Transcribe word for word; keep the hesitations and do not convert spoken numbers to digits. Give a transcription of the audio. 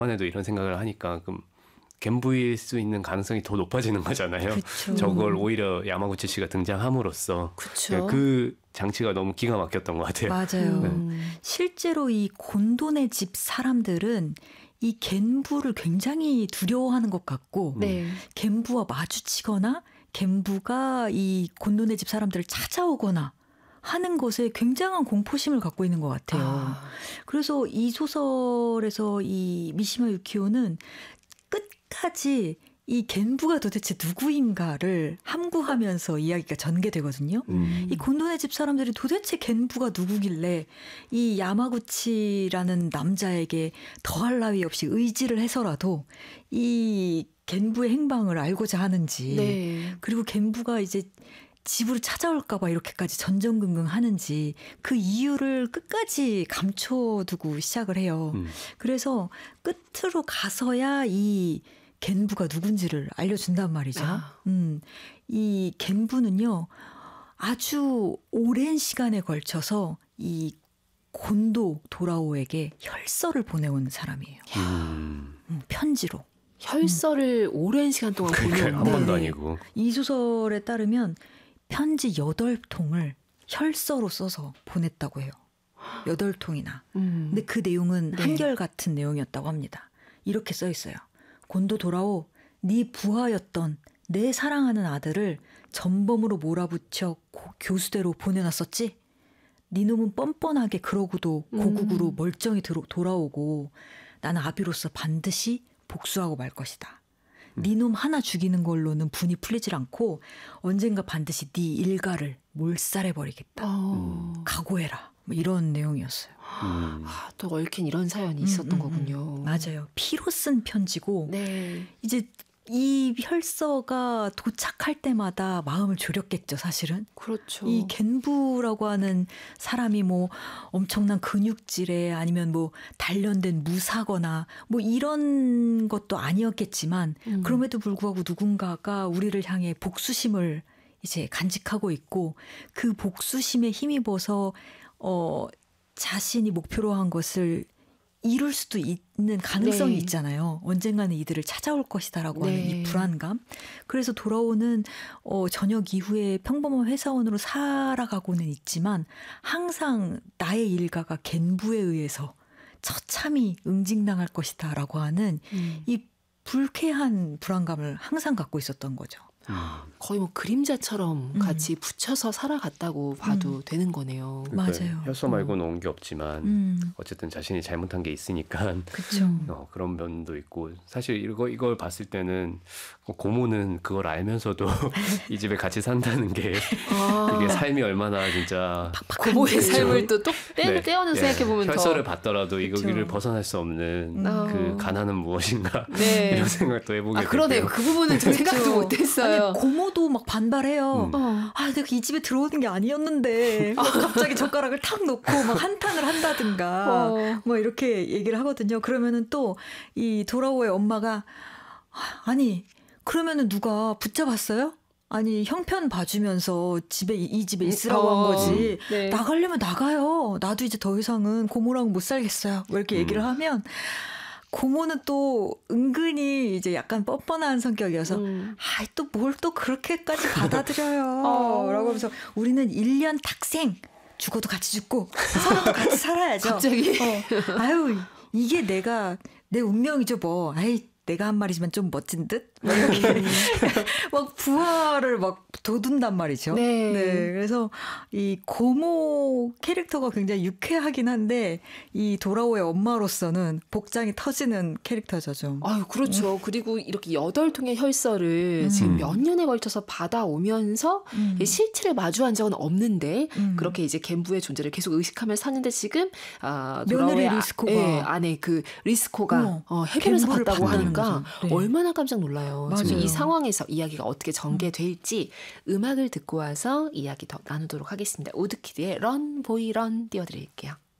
이번에도 이런 생각을 하니까 그럼 겐부일 수 있는 가능성이 더 높아지는 거잖아요. 그쵸. 저걸 오히려 야마구치 씨가 등장함으로써 그쵸. 그 장치가 너무 기가 막혔던 것 같아요. 맞아요. 음. 실제로 이 곤돈의 집 사람들은 이 겐부를 굉장히 두려워하는 것 같고 네. 겐부와 마주치거나 겐부가 이 곤돈의 집 사람들을 찾아오거나 하는 것에 굉장한 공포심을 갖고 있는 것 같아요. 아. 그래서 이 소설에서 이 미시마 유키오는 끝까지 이 겐부가 도대체 누구인가를 함구하면서 이야기가 전개되거든요. 음. 이 곤돈의 집 사람들이 도대체 겐부가 누구길래 이 야마구치라는 남자에게 더할 나위 없이 의지를 해서라도 이 겐부의 행방을 알고자 하는지 네. 그리고 겐부가 이제 집으로 찾아올까 봐 이렇게까지 전전긍긍 하는지 그 이유를 끝까지 감춰두고 시작을 해요. 음. 그래서 끝으로 가서야 이 겐부가 누군지를 알려준단 말이죠. 아. 음, 이 겐부는요 아주 오랜 시간에 걸쳐서 이 곤도 도라오에게 혈서를 보내온 사람이에요. 음. 음, 편지로. 혈서를 음. 오랜 시간 동안 그러니까요. 한 보내는데 번도 아니고. 이 소설에 따르면 편지 여덟 통을 혈서로 써서 보냈다고 해요. 여덟 통이나. 음. 근데 그 내용은 네. 한결같은 내용이었다고 합니다. 이렇게 써 있어요. 곤도 도라오, 네 부하였던 내 사랑하는 아들을 전범으로 몰아붙여 고, 교수대로 보내놨었지? 네 놈은 뻔뻔하게 그러고도 고국으로 음. 멀쩡히 들어, 돌아오고 나는 아비로서 반드시 복수하고 말 것이다. 네 놈 하나 죽이는 걸로는 분이 풀리질 않고 언젠가 반드시 네 일가를 몰살해버리겠다. 어. 각오해라. 뭐 이런 내용이었어요. 음. 아, 또 얽힌 이런 사연이 있었던 음, 음, 거군요. 음. 맞아요. 피로 쓴 편지고 네. 이제 이 혈서가 도착할 때마다 마음을 졸였겠죠, 사실은. 그렇죠. 이 겐부라고 하는 사람이 뭐 엄청난 근육질에 아니면 뭐 단련된 무사거나 뭐 이런 것도 아니었겠지만 음. 그럼에도 불구하고 누군가가 우리를 향해 복수심을 이제 간직하고 있고 그 복수심에 힘입어서 어 자신이 목표로 한 것을 이룰 수도 있는 가능성이 네. 있잖아요. 언젠가는 이들을 찾아올 것이다라고 하는 네. 이 불안감. 그래서 돌아오는 어, 저녁 이후에 평범한 회사원으로 살아가고는 있지만 항상 나의 일가가 겐부에 의해서 처참히 응징당할 것이다라고 하는 음. 이 불쾌한 불안감을 항상 갖고 있었던 거죠. 음. 거의 뭐 그림자처럼 음. 같이 붙여서 살아갔다고 봐도 음. 되는 거네요. 그러니까 맞아요. 혈서 말고는 온 게 없지만 음, 어쨌든 자신이 잘못한 게 있으니까 그렇죠. 어, 그런 면도 있고 사실 이거 이걸 봤을 때는 고모는 그걸 알면서도 이 집에 같이 산다는 게 아. 그게 삶이 얼마나 진짜 고모의 그렇죠. 삶을 또 똑 떼, 네, 떼어는 예, 생각해보면 더. 혈서를 받더라도 그쵸. 이거기를 벗어날 수 없는 아. 그 가난은 무엇인가 네. 이런 생각도 해보게 아, 그러네요. 되고요. 그 부분은 좀 생각도 못했어요. 아니, 고모도 막 반발해요. 음. 어. 아, 내가 이 집에 들어오는 게 아니었는데 막 갑자기 젓가락을 탁 놓고 막 한탄을 한다든가 어. 뭐 이렇게 얘기를 하거든요. 그러면은 또 이 도라오의 엄마가 아니 그러면은 누가 붙잡았어요? 아니 형편 봐주면서 집에 이 집에 있으라고 어. 한 거지. 네. 나가려면 나가요. 나도 이제 더 이상은 고모랑 못 살겠어요. 뭐 이렇게 얘기를 음. 하면 고모는 또 은근히 이제 약간 뻔뻔한 성격이어서 음. 아이 또 뭘 또 그렇게까지 받아들여요. 어. 라고 하면서 우리는 일 년 탁생 죽어도 같이 죽고 서로도 같이 살아야죠. 갑자기. 어. 아유 이게 내가 내 운명이죠 뭐. 아이 내가 한 말이지만 좀 멋진 듯? 막 이렇게 막 부하를 막 돋운단 말이죠. 네. 네. 그래서 이 고모 캐릭터가 굉장히 유쾌하긴 한데 이 도라오의 엄마로서는 복장이 터지는 캐릭터죠 좀. 아유, 그렇죠. 그리고 이렇게 여덟 통의 혈서를 음. 지금 몇 년에 걸쳐서 받아오면서 음. 실체를 마주한 적은 없는데 음. 그렇게 이제 겐부의 존재를 계속 의식하며 사는데 지금 아, 며느리 도라오의 아- 리스코가. 예, 아내 그 리스코가 어, 어, 해변에서 겐부를 봤다고 봤다는 하니까 거죠. 네. 얼마나 깜짝 놀라요. 지금 맞아요. 이 상황에서 이야기가 어떻게 전개될지 음악을 듣고 와서 이야기 더 나누도록 하겠습니다. 우드키드의 런 보이 런 띄워드릴게요.